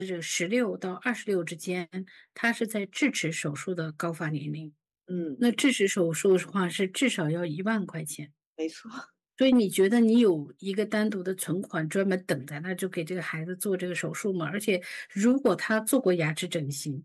这个16到26之间，它是在智齿手术的高发年龄。 嗯， 那智齿手术的话是至少要1万块钱。 没错， 所以你觉得你有一个单独的存款专门等在那，就给这个孩子做这个手术吗？而且如果他做过牙齿整形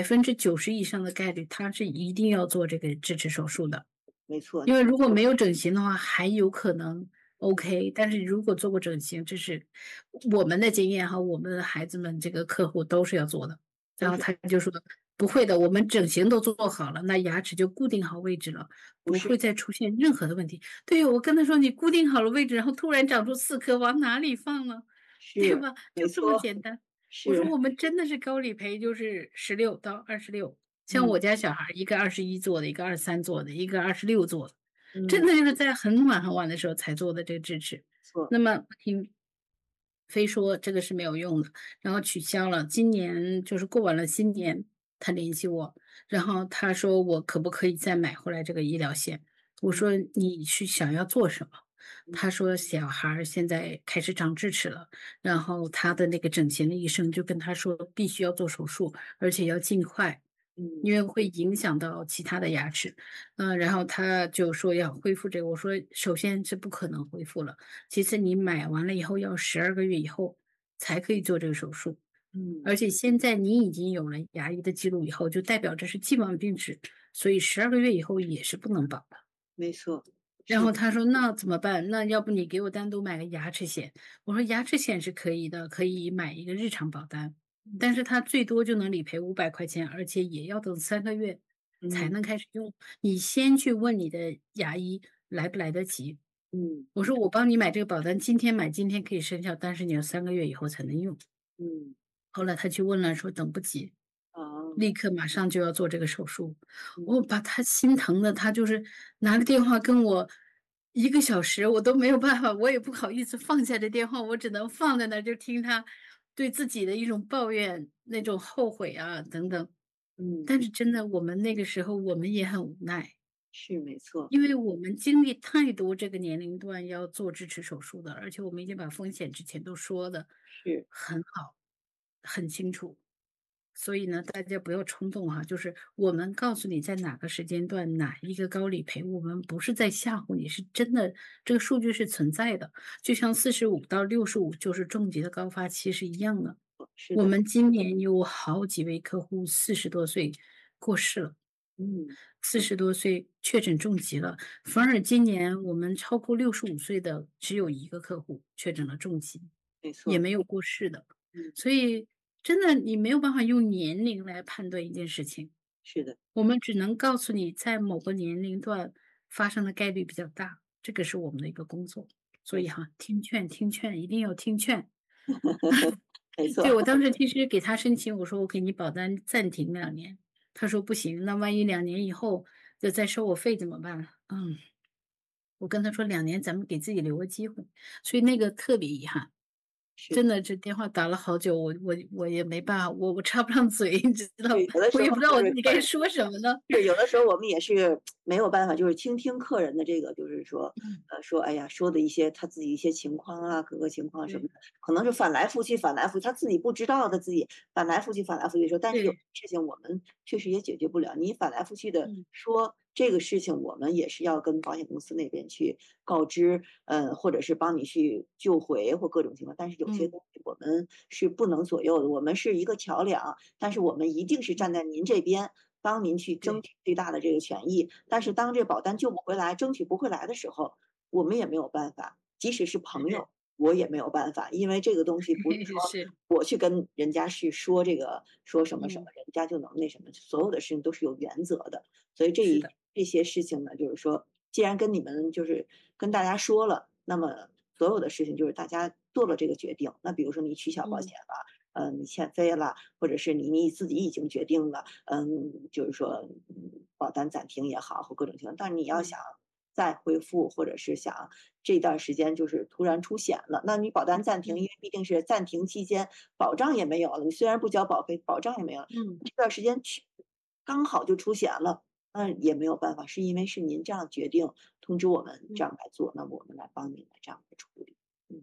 90%以上的概率他是一定要做这个智齿手术的。 没错， 因为如果没有整形的话，还有可能 OK，但是如果做过整形，这是我们的经验哈，我们的孩子们这个客户都是要做的。然后都是他就说不会的，我们整形都做好了，那牙齿就固定好位置了， 不是不会再出现任何的问题。对，我跟他说你固定好了位置，然后突然长出4颗，往哪里放呢？对是， 吧？就这么没错， 简单。我说是， 我们真的是高理赔，就是16到26，像嗯我家小孩儿，一个21做的，一个23做的，一个26做的。真嗯， 的就是在很晚很晚的时候才做的这个智齿。 错， 那么听非说这个是没有用的，然后取消了。今年就是过完了新年，他联系我，然后他说我可不可以再买回来这个医疗险？我嗯说你是想要做什么？ 嗯他说小孩儿现在开始长智齿了，然后他的那个整形的医生就跟他说必须要做手术，而且要尽快，因嗯为会影响到其他的牙齿。然后他就说要恢复这个，我说首先是不可能恢复了，其次你买完了以后要12个月以后才可以做这个手术， 嗯， 而且现在你已经有了牙医的记录以后，就代表这是既往病史，所以12个月以后也是不能保的。 没错，是， 然后他说那怎么办？那要不你给我单独买个牙齿险？我说牙齿险是可以的，可以买一个日常保单，但是它最多就能理赔500块钱，而且也要等3个月才嗯能开始用。你先去问你的牙医来不来得及。 嗯我说我帮你买这个保单，今天买今天可以生效，但是你要3个月以后才能用。 嗯， 后来他去问了，说等不及， 啊， 立刻马上就要做这个手术。 嗯我把他心疼的，他就是拿着电话跟我1个小时，我都没有办法，我也不好意思放下这电话，我只能放在那儿，就听他对自己的一种抱怨，那种后悔啊等等。 嗯， 但是真的，我们那个时候我们也很无奈， 是没错， 因为我们经历太多这个年龄段要做智齿手术的，而且我们已经把风险之前都说的是， 很好，很清楚。所以呢，大家不要冲动哈，就是我们告诉你在哪个时间段哪一个高理赔，我们不是在吓唬你，是真的，这个数据是存在的。就像45到65就是重疾的高发期是一样的。 是的， 我们今年有好几位客户40多岁过世了。 嗯， 40多岁确诊重疾了，反而今年我们超过65岁的只有一个客户确诊了重疾， 没错， 也没有过世的。 嗯， 所以真的你没有办法用年龄来判断一件事情， 是的， 我们只能告诉你在某个年龄段发生的概率比较大，这个是我们的一个工作。所没错， 以哈，听劝听劝，一定要听劝。 没错， 对，我当时其实给他申请，我说我给你保单暂停2年，他说不行，那万一2年以后再收我费怎么办？我跟他说2年咱们给自己留个机会，所以那个特别遗憾。 是的， 真的，这电话打了好久，我也没办法，我插不上嘴，你知道， 对，有的时候我也不知道我自己该就是说什么呢。 是，有的时候我们也是没有办法，就是倾听客人的这个，就是说， 嗯， 说，哎呀，说的一些他自己一些情况啊，各个情况什么对的，可能是反来覆去，反来覆去，他自己不知道，他自己反来覆去，反来覆去说，但是有对， 些事情我们确实也解决不了，你反来覆去的嗯， 说这个事情，我们也是要跟保险公司那边去告知，或者是帮你去救回或各种情况，但是有些嗯， 东西我们是不能左右的，我们是一个桥梁，但是我们一定是嗯， 站在您这边。帮您去争对， 取最大的这个权益。但是当这保单救不回来、争取不回来的时候，我们也没有办法，即使是朋是， 友，我也没有办法，因为这个东西不是说是， 我去跟人家去说这个说什么什么， 嗯， 人家就能那什么，所有的事情都是有原则的。所以是的， 这些事情呢，就是说，既然跟你们就是跟大家说了，那么所有的事情就是大家做了这个决定。那比如说你取消保嗯， 险了，你欠费了，或者是你自己已经决定了，就是说，保单暂停也好，或各种情况，但是你要嗯， 想再恢复，或者是想这段时间就是突然出险了，那你保单暂停，因嗯， 为毕竟是暂停期间，保障也没有了，你虽然不交保费，保障也没有了， 嗯， 这段时间刚好就出险了，那也没有办法，是因为是您这样决定，通知我们这嗯。 样来做，那么我们来帮你来这样来处理。嗯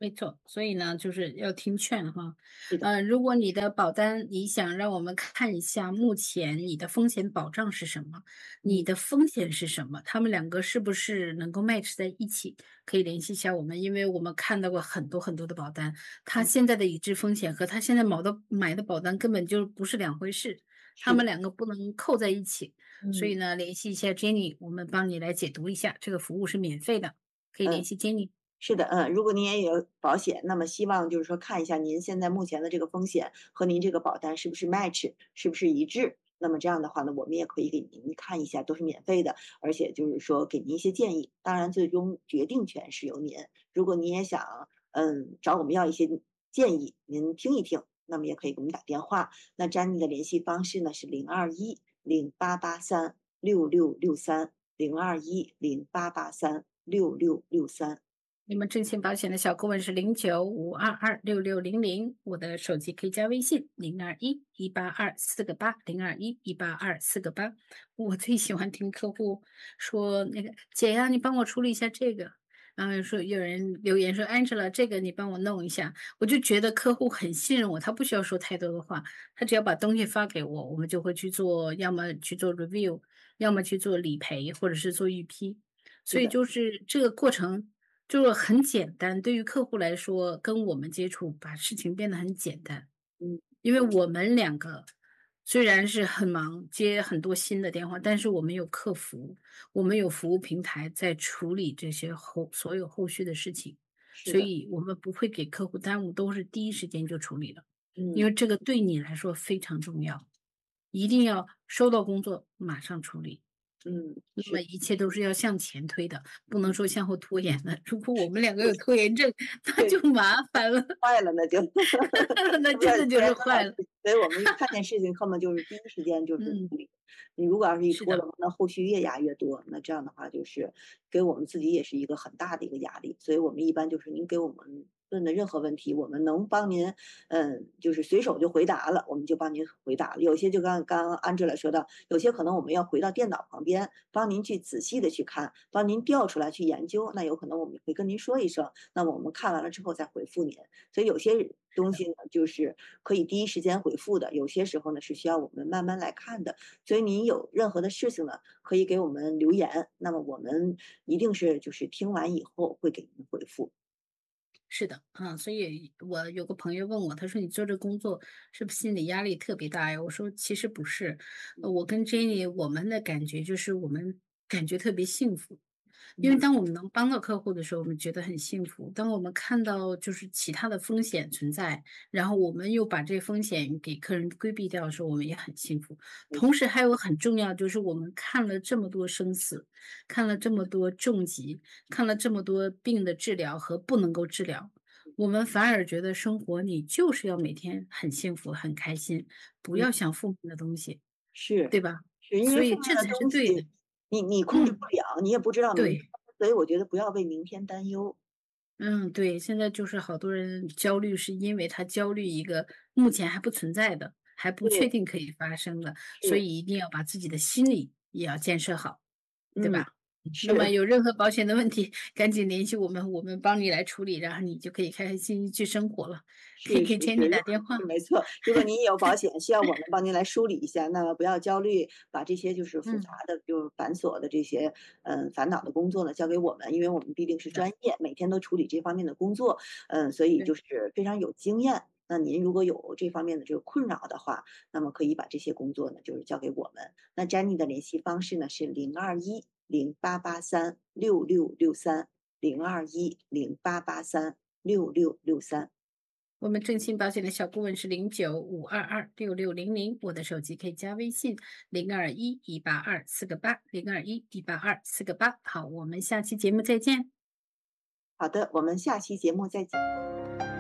没错，所以呢，就是要听劝哈。 是的， 如果你的保单，你想让我们看一下目前你的风险保障是什么，你嗯， 的风险是什么，他们两个是不是能够 match 在一起？可以联系一下我们，因为我们看到过很多很多的保单，它嗯， 现在的已知风险和它现在买的保单根本就不是两回事，他是的， 们两个不能扣在一起。所嗯。 以呢，联系一下 Jenny，我们帮你来解读一下，这个服务是免费的，可以联嗯。 系 Jenny。 是的，如果您也有保险，那么希望就是说看一下您现在目前的这个风险和您这个保单是不是 match，是不是一致。那么这样的话呢，我们也可以给您看一下，都是免费的，而且就是说给您一些建议。当然，最终决定权是由您。如果您也想，找我们要一些建议，您听一听，那么也可以给我们打电话。那詹妮的联系方式呢是02108836663，02108836663。 你们正信保险的小顾问是0952266600，我的手机可以加微信021-182-4个8，021-182-4个8。我最喜欢听客户说那个姐呀，你帮我处理一下这个。然后说有人留言说 Angela，这个你帮我弄一下，我就觉得客户很信任我，他不需要说太多的话，他只要把东西发给我，我们就会去做，要么去做 review，要么去做理赔，或者是做预批。所以是的， 就是这个过程就是很简单，对于客户来说，跟我们接触，把事情变得很简单。 嗯， 因为我们两个虽然是很忙，接很多新的电话，但是我们有客服，我们有服务平台在处理这些所有后续的事情， 是的， 所以我们不会给客户耽误，都是第一时间就处理了。因嗯， 为这个对你来说非常重要，一定要收到工作马上处理。那么是， 一切都是要向前推的，不能嗯， 说向后拖延的。如果我们两个有拖延症，那对， 就麻烦了， 坏了那就那是不是？ 真的就是时间刚好坏了。 所以我们一看见事情，恨不得就是第一时间就是嗯， 处理。你如果要是一是的， 拖的话，那后续越压越多，那这样的话就是给我们自己也是一个很大的一个压力。所以我们一般就是您给我们问的任何问题，我们能帮您，就是随手就回答了，我们就帮您回答了。有些就刚 Angela 说到，有些可能我们要回到电脑旁边，帮您去仔细的去看，帮您调出来去研究，那有可能我们会跟您说一声，那么我们看完了之后再回复您。所以有些是的。 东西呢，就是可以第一时间回复的，有些时候呢是需要我们慢慢来看的。所以您有任何的事情呢，可以给我们留言，那么我们一定是就是听完以后会给您回复。 是的，所以我有个朋友问我，他说："你做这工作是不是心理压力特别大呀？"我说："其实不是，我跟 Jenny 我们的感觉就是我们感觉特别幸福。因为嗯， 当我们能帮到客户的时候，我们觉得很幸福。当我们看到就是其他的风险存在，然后我们又把这风险给客人规避掉的时候，我们也很幸福。 没错， 同时还有很重要，就是我们看了这么多生死，看了这么多重疾，看了这么多病的治疗和不能够治疗，我们反而觉得生活你就是要每天很幸福、很开心，不嗯， 要想负面的东西， 是对吧？ 是因为所负面的以这才是东西对的。 你控制不嗯， 了，你也不知道明天， 对。 所以我觉得不要为明天担忧。 嗯，对，现在就是好多人焦虑，是因为他焦虑一个目前还不存在的，还不确对， 定可以发生的，所是， 以一定要把自己的心理也要建设好，对嗯， 吧？那么是。 有任何保险的问题，赶紧联系我们，我们帮你来处理，然后你就可以开开心心去生活了。可以给是是是， Jenny 打电话。 是没错。如果您也有保险，需要我们帮您来梳理一下，那不要焦虑，把这些就是复杂嗯， 的、就是繁琐的这些烦恼的工作呢交给我们，因为我们毕竟是是的， 专业，每天都处理这方面的工作，所以就对。 是非常有经验。那您如果有这方面的这个困扰的话，那么可以把这些工作呢，就是交给我们。那 Jenny 的联系方式呢是02108836663，02108836663。 我们正信保险的小顾问是0952266600，我的手机可以加微信021-182-4个8，021-182-4个8。好，我们下期节目再见。 好的，我们下期节目再见。